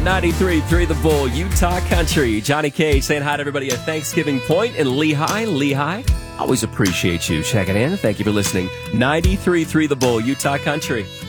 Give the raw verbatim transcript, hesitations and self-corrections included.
ninety-three point three The Bull, Utah Country. Johnny K saying hi to everybody at Thanksgiving Point in Lehigh. Lehigh, always appreciate you checking in. Thank you for listening. ninety-three point three The Bull, Utah Country.